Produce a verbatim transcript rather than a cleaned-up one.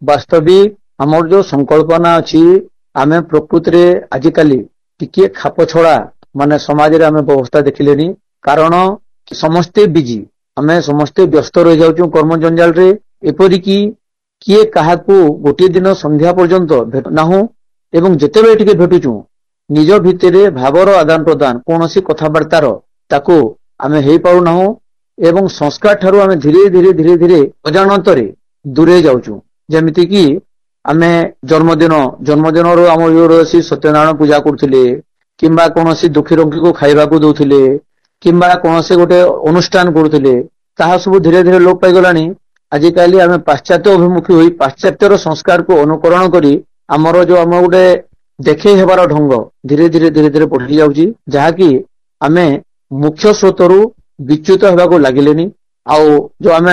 वास्तविक हमर जो संकल्पना अच्छी आमे प्रकृति रे आजिकाली टिके खाप छड़ा माने समाज रे आमे व्यवस्था देखिलेनी कारण समस्ते बिजी आमे समस्ते व्यस्त रह जाउछु कर्म जंजाल रे एपरि की किए काहाकू गोटे दिन संध्या पर्यंत भेट नाहु एवं जेतेबे टिके भेटुछु निज भितरे भावर आदान प्रदान कोनोसी कथाबार्तार ताकू आमे हेई पाउ नाहु एवं संस्कार ठारू आमे धीरे धीरे धीरे धीरे अजानतरे दूरे जाउछु जेमिति की आमे जन्मदिन जन्मदिन रो आम योरसी सत्यनारायण पूजा करथिले किंबा कोनोसी दुखी रोगी को खाइबा को दउथिले किंबा कोनोसी गोटे अनुष्ठान करथिले ताहा सब धीरे धीरे लोप पाई गलानी आजिकाली आमे पाश्चात्य अभिमुखी होई पाश्चात्यर संस्कार को अनुकरण करी हमर जो हम गोटे देखे हेबार ढंग धीरे धीरे धीरे धीरे बढ़ी जाउची जहा की आमे मुख्य स्रोतरु विच्युत हेबाको लागिलेनी आउ जो आमे